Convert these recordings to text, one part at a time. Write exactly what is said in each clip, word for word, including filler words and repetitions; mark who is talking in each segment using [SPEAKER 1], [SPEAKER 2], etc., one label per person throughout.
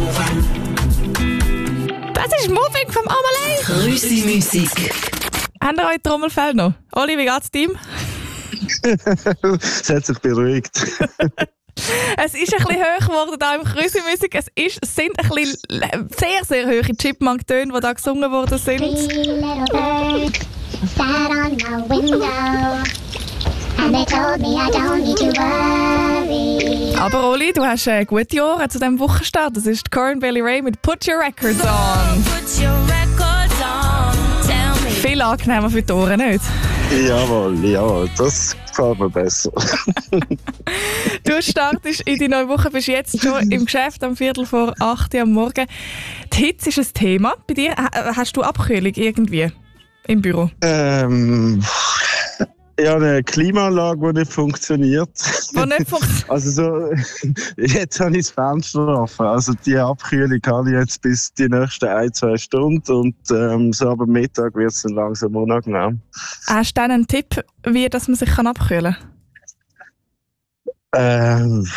[SPEAKER 1] Das ist Moving vom Amelie.
[SPEAKER 2] Grüße Musik.
[SPEAKER 1] Habt ihr euch Trommelfell noch? Oli, wie geht's Team?
[SPEAKER 3] Es hat sich beruhigt.
[SPEAKER 1] Es ist ein bisschen hoch geworden da im Krüsi-Musik. Es, ist, es sind ein bisschen sehr, sehr hohe Chipmunk-Töne, die da gesungen worden sind.
[SPEAKER 4] Three little birds sat on my window and they told me I don't need to worry.
[SPEAKER 1] Aber Oli, du hast äh, gute Ohren zu diesem Wochenstart. Das ist Corinne Bailey Rae mit Put Your Records On.
[SPEAKER 2] Put your records on. Tell me.
[SPEAKER 1] Viel angenehmer für die Ohren, nicht?
[SPEAKER 3] Jawohl, jawohl, das gefällt mir besser.
[SPEAKER 1] Du startest in die neue Woche, bist jetzt schon im Geschäft am Viertel vor acht Uhr am Morgen. Die Hitze ist ein Thema. Bei dir hast du Abkühlung irgendwie im Büro?
[SPEAKER 3] Ähm, ja, eine Klimaanlage, die nicht funktioniert.
[SPEAKER 1] Die nicht funktioniert?
[SPEAKER 3] Also so, jetzt habe ich das Fenster offen. Also die Abkühlung habe ich jetzt bis die nächsten ein, zwei Stunden und ähm, so am Mittag wird es dann langsam unangenehm.
[SPEAKER 1] Hast du dann einen Tipp, wie dass man sich abkühlen kann?
[SPEAKER 3] Ähm,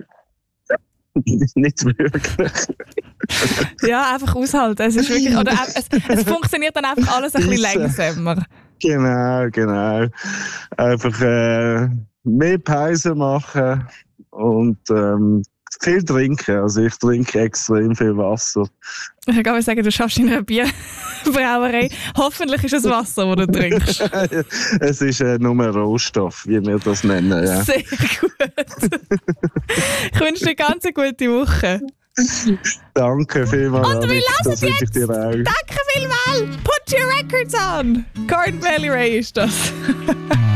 [SPEAKER 3] nicht wirklich.
[SPEAKER 1] Ja, einfach aushalten. Es ist wirklich, oder es, es funktioniert dann einfach alles ein bisschen langsamer.
[SPEAKER 3] Genau, genau. Einfach äh, mehr Pause machen und ähm, viel trinken. Also ich trinke extrem viel Wasser.
[SPEAKER 1] Ich kann sagen, du schaffst in einer Bierbrauerei. Hoffentlich ist es Wasser, das du trinkst.
[SPEAKER 3] Es ist äh, nur ein Rohstoff, wie wir das nennen. Ja.
[SPEAKER 1] Sehr gut. Ich wünsche dir eine ganz gute Woche.
[SPEAKER 3] Danke vielmals.
[SPEAKER 1] Und wir
[SPEAKER 3] das
[SPEAKER 1] lassen
[SPEAKER 3] wünsche ich
[SPEAKER 1] jetzt.
[SPEAKER 3] dir auch.
[SPEAKER 1] Danke vielmals. Put your records on. Corinne Bailey Rae ist das.